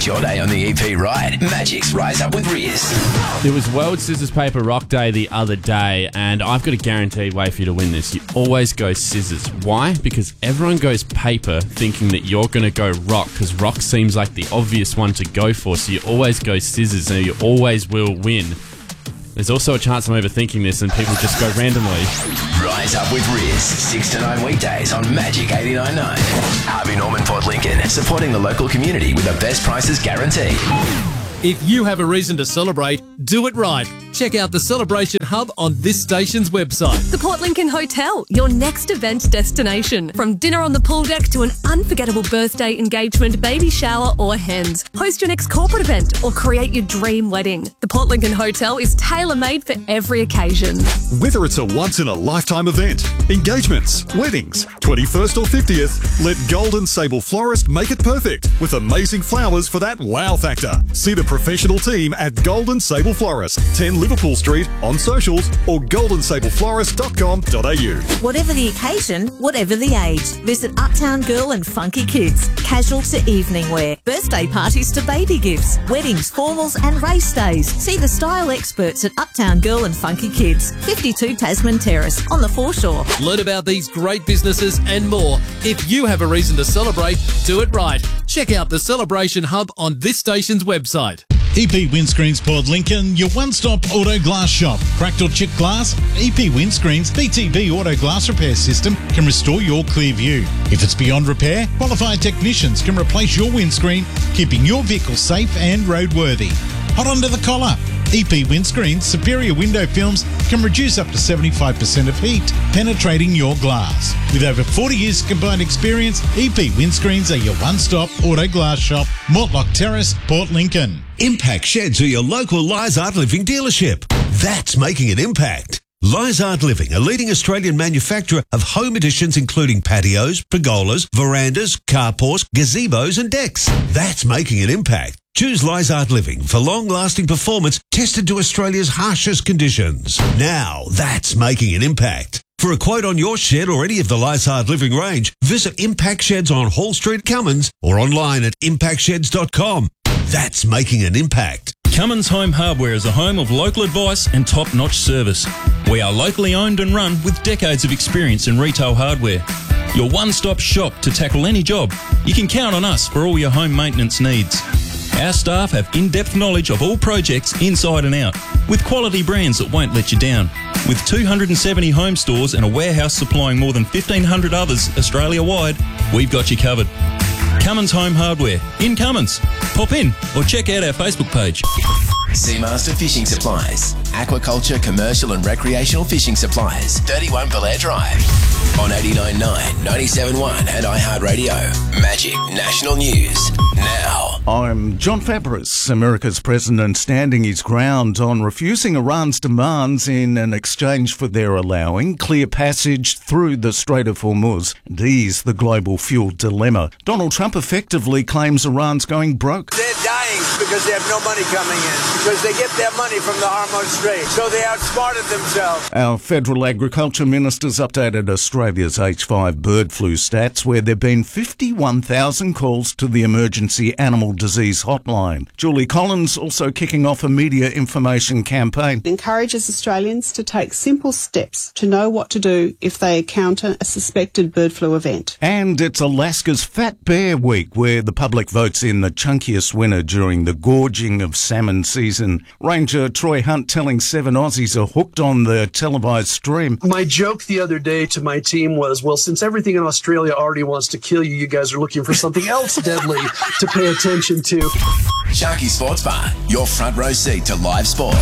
Start your day on the EP right. Magic's Rise Up with Riz. It was World Scissors Paper Rock Day the other day, and I've got a guaranteed way for you to win this. You always go scissors. Why? Because everyone goes paper thinking that you're going to go rock, because rock seems like the obvious one to go for, so you always go scissors, and you always will win. There's also a chance I'm overthinking this and people just go randomly. Rise Up with Riz, 6 to 9 weekdays on Magic 89.9. Harvey Norman Port Lincoln, supporting the local community with the best prices guaranteed. If you have a reason to celebrate, do it right. Check out the Celebration Hub on this station's website. The Port Lincoln Hotel, your next event destination. From dinner on the pool deck to an unforgettable birthday, engagement, baby shower or hens. Host your next corporate event or create your dream wedding. The Port Lincoln Hotel is tailor-made for every occasion. Whether it's a once-in-a-lifetime event, engagements, weddings, 21st or 50th, let Golden Sable Florist make it perfect with amazing flowers for that wow factor. See the professional team at Golden Sable Florist, 10 Liverpool Street, on socials or goldensableflorist.com.au. Whatever the occasion, whatever the age, visit Uptown Girl and Funky Kids. Casual to evening wear, birthday parties to baby gifts, weddings, formals and race days. See the style experts at Uptown Girl and Funky Kids, 52 Tasman Terrace on the foreshore. Learn about these great businesses and more. If you have a reason to celebrate, do it right. Check out the Celebration Hub on this station's website. EP Windscreens Port Lincoln, your one-stop auto glass shop. Cracked or chipped glass? EP Windscreens BTB Auto Glass Repair System can restore your clear view. If it's beyond repair, qualified technicians can replace your windscreen, keeping your vehicle safe and roadworthy. Hot under the collar. EP Windscreens superior window films can reduce up to 75% of heat, penetrating your glass. With over 40 years combined experience, EP Windscreens are your one-stop auto glass shop, Mortlock Terrace, Port Lincoln. Impact Sheds are your local Lizard Living dealership. That's making an impact. Lizard Living, a leading Australian manufacturer of home additions including patios, pergolas, verandas, carports, gazebos and decks. That's making an impact. Choose Lizard Living for long-lasting performance tested to Australia's harshest conditions. Now that's making an impact. For a quote on your shed or any of the Lizard Living range, visit Impact Sheds on Hall Street, Cummins, or online at impactsheds.com. That's making an impact. Cummins Home Hardware is a home of local advice and top-notch service. We are locally owned and run with decades of experience in retail hardware. Your one-stop shop to tackle any job. You can count on us for all your home maintenance needs. Our staff have in-depth knowledge of all projects inside and out, with quality brands that won't let you down. With 270 home stores and a warehouse supplying more than 1,500 others Australia-wide, we've got you covered. Cummins Home Hardware, in Cummins. Pop in or check out our Facebook page. Seamaster Fishing Supplies. Aquaculture, commercial and recreational fishing supplies. 31 Belair Drive. On 89.9, 97.1 and iHeartRadio. Magic National News. Now. I'm John Fabris. America's president standing his ground on refusing Iran's demands in an exchange for their allowing clear passage through the Strait of Hormuz and ease the global fuel dilemma. Donald Trump effectively claims Iran's going broke. They're dying because they have no money coming in, because they get their money from the Hormuz Strait, so they outsmarted themselves. Our federal agriculture minister's updated Australia's H5 bird flu stats, where there have been 51,000 calls to the emergency animal disease hotline. Julie Collins also kicking off a media information campaign. It encourages Australians to take simple steps to know what to do if they encounter a suspected bird flu event. And it's Alaska's Fat Bear Week, where the public votes in the chunkiest winner during the gorging of salmon season. Ranger Troy Hunt telling 7 Aussies are hooked on the televised stream. My joke the other day to my team was, well, since everything in Australia already wants to kill you, you guys are looking for something else deadly to pay attention to. Sharky Sports Bar, your front row seat to live sport.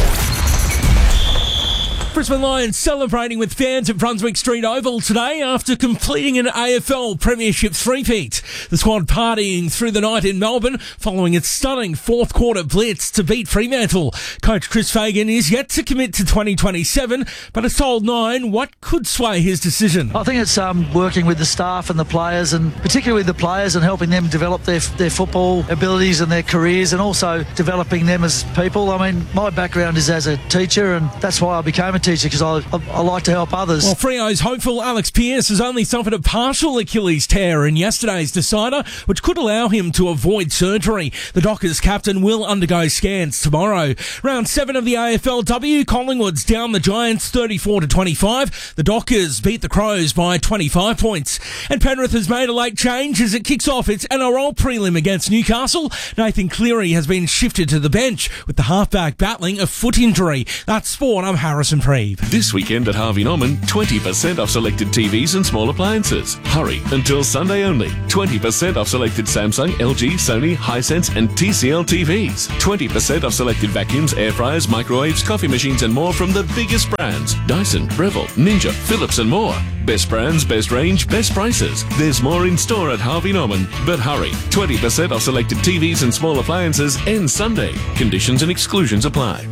Brisbane Lions celebrating with fans at Brunswick Street Oval today after completing an AFL Premiership three-peat. The squad partying through the night in Melbourne following its stunning fourth-quarter blitz to beat Fremantle. Coach Chris Fagan is yet to commit to 2027, but has told Nine what could sway his decision. I think it's working with the staff and the players, and particularly with the players, and helping them develop their football abilities and their careers, and also developing them as people. I mean, my background is as a teacher, and that's why I became a teacher because I like to help others. Well, Freo's hopeful Alex Pearce has only suffered a partial Achilles tear in yesterday's decider, which could allow him to avoid surgery. The Dockers captain will undergo scans tomorrow. Round 7 of the AFLW, Collingwood's down the Giants 34-25. The Dockers beat the Crows by 25 points. And Penrith has made a late change as it kicks off its NRL prelim against Newcastle. Nathan Cleary has been shifted to the bench with the halfback battling a foot injury. That's sport. I'm Harrison Preeve. This weekend at Harvey Norman, 20% off selected TVs and small appliances. Hurry until Sunday only. 20% off selected Samsung, LG, Sony, Hisense and TCL TVs. 20% off selected vacuums, air fryers, microwaves, coffee machines and more from the biggest brands. Dyson, Breville, Ninja, Philips and more. Best brands, best range, best prices. There's more in store at Harvey Norman. But hurry, 20% off selected TVs and small appliances ends Sunday. Conditions and exclusions apply.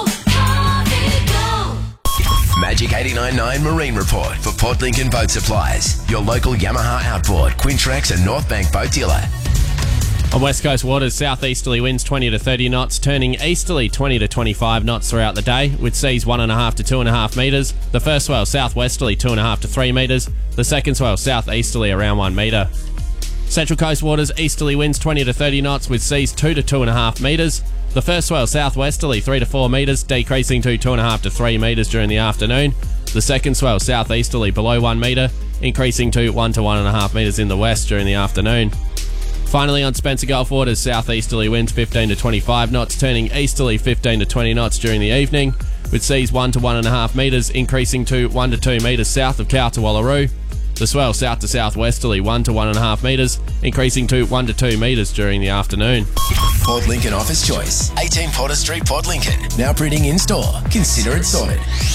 Magic 89.9 Marine Report for Port Lincoln Boat Supplies. Your local Yamaha Outboard, Quintrax and North Bank boat dealer. On West Coast waters, southeasterly winds 20 to 30 knots, turning easterly 20 to 25 knots throughout the day, with seas 1.5 to 2.5 metres. The first swell southwesterly 2.5 to 3 metres. The second swell southeasterly around 1 metre. Central Coast waters, easterly winds 20 to 30 knots, with seas 2 to 2.5 metres. The first swell southwesterly 3 to 4 metres, decreasing to 2.5 to 3 metres during the afternoon. The second swell southeasterly below 1 metre, increasing to 1 to 1.5 metres in the west during the afternoon. Finally, on Spencer Gulf waters, southeasterly winds 15 to 25 knots, turning easterly 15 to 20 knots during the evening, with seas 1 to 1.5 metres, increasing to 1 to 2 metres south of Kauta-Wallaroo. The swell south to southwesterly 1 to 1.5 metres, increasing to 1 to 2 metres during the afternoon. Port Lincoln Office Choice, 18 Potter Street, Port Lincoln. Now printing in store. Consider it sorted.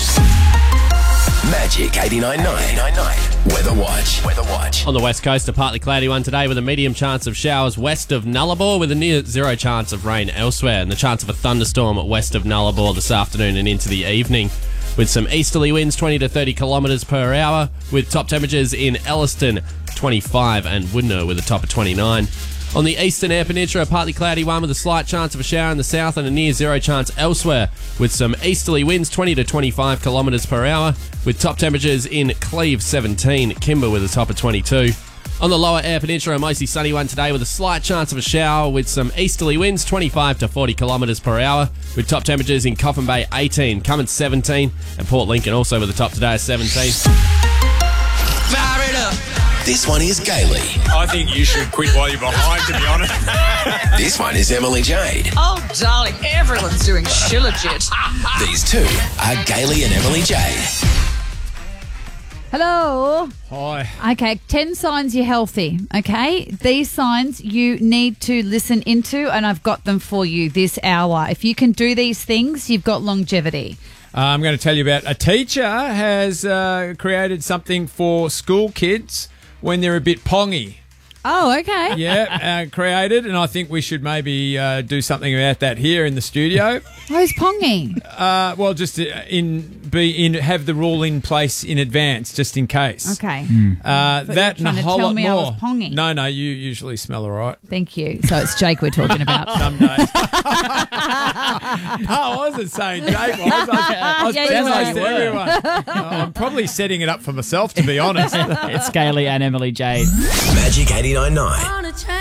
Magic 89.9 Weather Watch. On the west coast, a partly cloudy one today with a medium chance of showers west of Nullarbor, with a near zero chance of rain elsewhere, and the chance of a thunderstorm west of Nullarbor this afternoon and into the evening, with some easterly winds 20 to 30 kilometres per hour, with top temperatures in Elliston 25 and Woodner with a top of 29. On the eastern Eyre Peninsula, a partly cloudy one with a slight chance of a shower in the south and a near zero chance elsewhere, with some easterly winds 20 to 25 kilometres per hour, with top temperatures in Cleve 17, Kimber with a top of 22. On the lower Eyre Peninsula, a mostly sunny one today with a slight chance of a shower, with some easterly winds 25 to 40 kilometres per hour, with top temperatures in Coffin Bay 18, Cummins 17, and Port Lincoln also with a top today of 17. Fire it up! This one is Gailey. I think you should quit while you're behind, to be honest. This one is Emily Jade. Oh, darling, everyone's doing shilajit. These two are Gailey and Emily Jade. Hello. Hi. Okay, 10 signs you're healthy, okay? These signs you need to listen into, and I've got them for you this hour. If you can do these things, you've got longevity. I'm going to tell you about a teacher has created something for school kids when they're a bit pongy. Oh, okay. Yeah, created, and I think we should maybe do something about that here in the studio. Who's pongy? Well, just have the rule in place in advance, just in case. Okay. That and a whole lot more. I was pongy. No, you usually smell all right. Thank you. So it's Jake we're talking about. Some days. I wasn't saying Jake. I was being nice to everyone. I'm probably setting it up for myself, to be honest. It's Gailey and Emily Jade. Magic 89.9.